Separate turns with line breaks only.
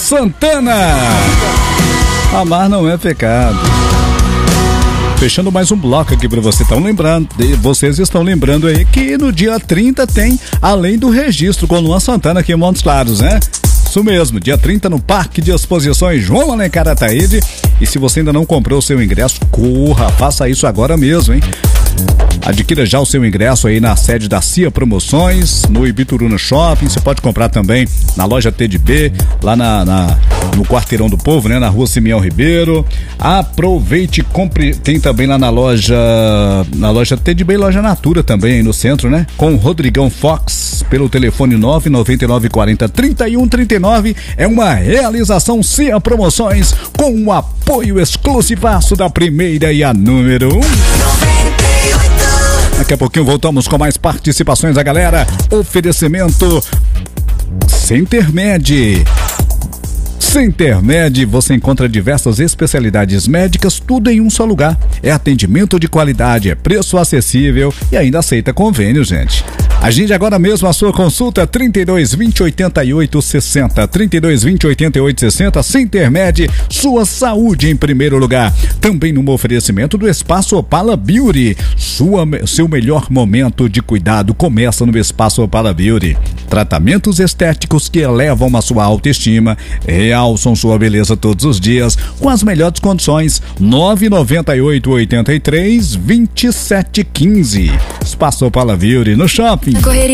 Santana. Amar não é pecado. Fechando mais um bloco aqui pra você. Vocês estão lembrando aí que no dia 30 tem Além do Registro com Luan Santana aqui em Montes Claros, né? Isso mesmo, dia 30 no Parque de Exposições João Alencar Ataíde. E se você ainda não comprou o seu ingresso, corra, faça isso agora mesmo, hein? Adquira já o seu ingresso aí na sede da CIA Promoções, no Ibituruna Shopping. Você pode comprar também na loja TDB, lá no Quarteirão do Povo, né? Na rua Simeão Ribeiro. Aproveite, compre. Tem também lá na loja TDB e loja Natura também, aí no centro, né? Com o Rodrigão Fox, pelo telefone 99940-3139. É uma realização CIA Promoções com o apoio exclusivaço da primeira e a número 1. Daqui a pouquinho voltamos com mais participações da galera. Oferecimento Centermed. Centermed, você encontra diversas especialidades médicas, tudo em um só lugar. É atendimento de qualidade, é preço acessível e ainda aceita convênio, gente. Agende agora mesmo a sua consulta 3220-8860, 3220-8860, Centermed, sua saúde em primeiro lugar. Também no oferecimento do Espaço Opala Beauty, seu melhor momento de cuidado começa no Espaço Opala Beauty. Tratamentos estéticos que elevam a sua autoestima, realçam sua beleza todos os dias, com as melhores condições. 998-83-2715. Espaço Opala Beauty no shopping.